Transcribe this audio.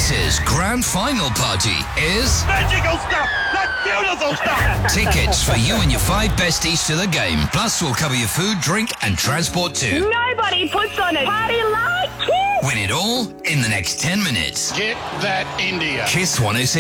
Kiss's grand final party is... Magical stuff! That's beautiful stuff! Tickets for you and your 5 besties to the game. Plus, we'll cover your food, drink and transport too. Nobody puts on a party like Kiss! Win it all in the next 10 minutes. Get that India. Kiss 106.